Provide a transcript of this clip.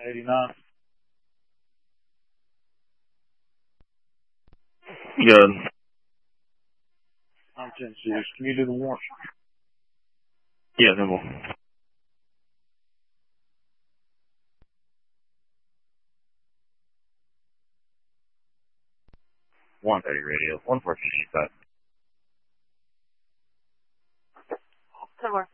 89. Good. I'm 10-6. Can you do the warrant? Yeah, simple. 130 radio, 114 east side. Good work.